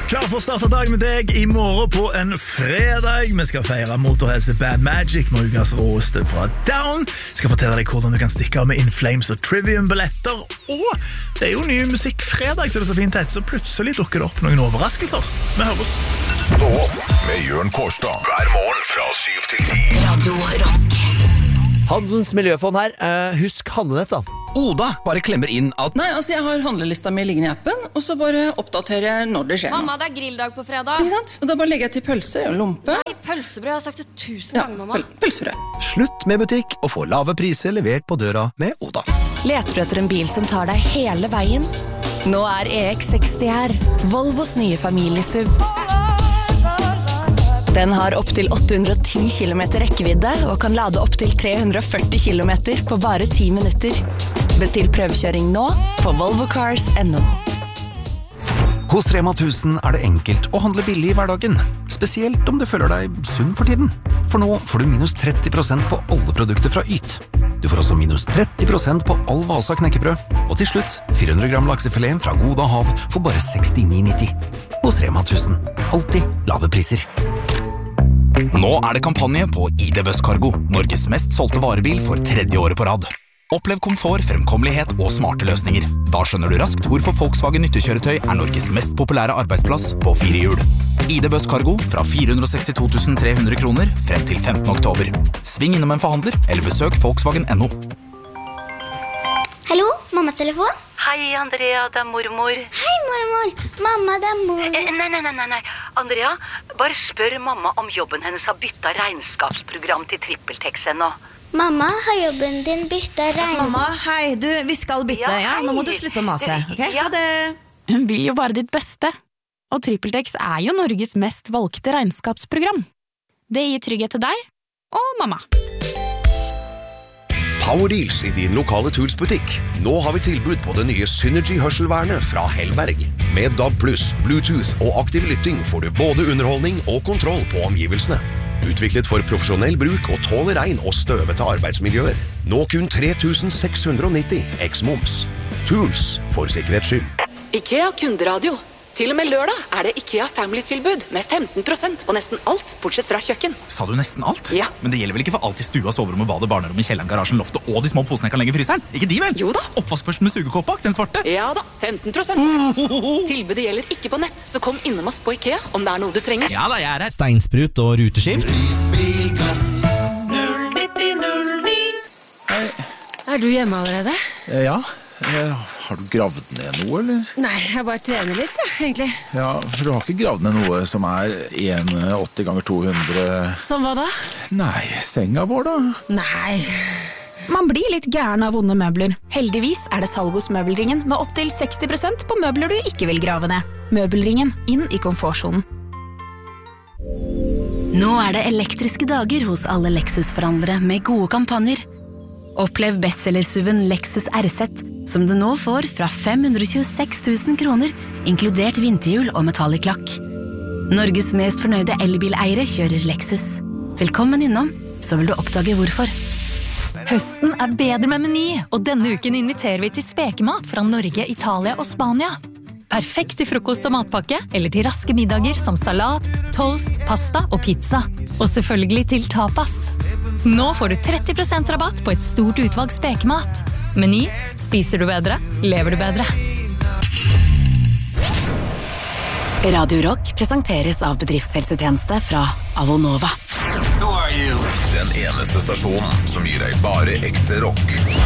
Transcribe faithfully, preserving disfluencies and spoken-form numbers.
Klar for å starte dagen med deg I morgen på en fredag. Vi skal feire Motorheads Bad Magic med ukas råeste fra Down. Skal fortelle deg hvordan du kan stikke av med In Flames og Trivium-billetter. Og det er jo ny musikk fredag, så det er så fint hett, så plutselig dukker det opp noen overraskelser. Vi høres. Stå opp med Jørn Kårstad hver morgen fra syv til ti. Radio Rock. Handelens miljøfond her. Uh, husk handlenett da. Oda bare klemmer inn at... Nei, altså jeg har handlelista mi liggende I appen, og så bare oppdaterer jeg når det skjer Mamma, det er grilldag på fredag. Ikke sant? Og da bare legger jeg til pølse og lompe. Nei, pølsebrød, jeg har sagt det tusen ja, ganger, mamma. Pøl pølsebrød. Slutt med butikk og få lave priser levert på døra med Oda. Leter du etter en bil som tar deg hele veien? Nå er E X seksti her, Volvos nye familiesuv. Den har opp til åtte hundre og ti kilometer rekkevidde og kan lade opp til tre hundre og førti kilometer på bare ti minutter. Bestill prøvekjøring nå på volvo cars punktum no. Hos Rema tusen er det enkelt å handle billig I hverdagen, spesielt om du føler deg sunn for tiden. For nå får du minus tretti prosent på alle produkter fra Yt. Du får også minus tretti prosent på all Vasa knekkebrød. Og til slutt, fire hundre gram laksefilet fra Goda Hav for bare sekstini nitti. Hos Rema tusen. Alltid lave priser. Nå er det kampanje på I D Buss Cargo, Norges mest solgte varebil for tredje året på rad. Opplev komfort, fremkommelighet og smarte løsninger. Da skjønner du raskt hvorfor Volkswagen nyttekjøretøy er Norges mest populære arbeidsplass på fire hjul. I D Buss Cargo fra fire hundre og sekstito tusen tre hundre kroner frem til femtende oktober. Sving innom en forhandler eller besøk Volkswagen punktum no. Hallo, mammas telefon? Hei, Andrea, det er mormor. Hei, mormor. Mamma, det er mor. Eh, nei, nei, nei, nei. Andrea, bare spør mamma om jobben hennes har byttet regnskapsprogram til TrippelTex ennå. Mamma, har jobben din byttet regnskap? Mamma, hei, du, vi skal bytte, ja, ja? Nå må du slutte å mase, ok? Ja. Ha det. Hun vil jo bare ditt beste. Og TrippelTex er jo Norges mest valgte regnskapsprogram. Det gir trygghet til deg og mamma. Power Deals I din lokale Tools-butikk. Nå har vi tilbud på det nye Synergy-hørselvernet fra Hellberg. Med D A B pluss, Bluetooth og aktiv lytting får du både underholdning og kontroll på omgivelsene. Utviklet for profesjonell bruk og tåler regn og støvete arbeidsmiljøer. Nå kun tre tusen seks hundre og nitti eks-moms. Tools for sikkerhets skyld. IKEA kunderadio. Til og med lørdag er det IKEA Family-tilbud med femten prosent på nesten alt, bortsett fra kjøkken. Sa du nesten alt? Ja. Men det gjelder vel ikke for alt I stua, soverommet, badet, barnerommet, kjelleren, garasjen, loftet og de små posene jeg kan legge I fryseren? Ikke de vel? Jo da. Oppvaskbørsten med sugekopp bak, den svarte? Ja da, femten prosent. Uhuhuhu. Tilbudet gjelder ikke på nett, så kom innom oss på IKEA om det er noe du trenger. Ja da, jeg er her. Steinsprut og ruteskift. null nitti null ni. Hei. Er du hjemme allerede? Ja. Har du gravd ned noe, eller? Nei, jeg bare trener litt, ja, egentlig. Ja, for du har ikke gravd ned noe som er en komma åtti ganger to hundre... Som hva da? Nei, senga vår da? Nei. Man blir litt gæren av vonde møbler. Heldigvis er det salg hos Møbelringen med opp til seksti prosent på møbler du ikke vil grave ned. Møbelringen, inn I komfortsonen. Nå er det elektriske dager hos alle Lexus-forhandlere med gode kampanjer. Opplev bestsellersuven Lexus R Z, som du nå får fra fem hundre og tjueseks tusen kroner, inkludert vinterhjul og metallic-lakk. Norges mest fornøyde elbileiere kjører Lexus. Velkommen innom, så vil du oppdage hvorfor. Høsten er bedre med Meny, og denne uken inviterer vi til spekemat fra Norge, Italia og Spania. Perfekt til frokost og matpakke, eller til raske middager som salat, toast, pasta og pizza. Og selvfølgelig til tapas. Nå får du tretti prosent rabatt på et stort utvalg spekemat. Meny, spiser du bedre, lever du bedre. Radio Rock presenteres av bedriftshelsetjeneste fra Avonova. Nå er you den eneste stasjonen som gir deg bare ekte rock.